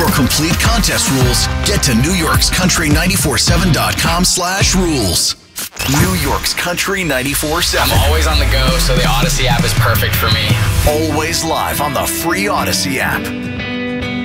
For complete contest rules, get to NewYorksCountry947.com/rules. New York's Country 94.7. I'm always on the go, so the Odyssey app is perfect for me. Always live on the free Odyssey app.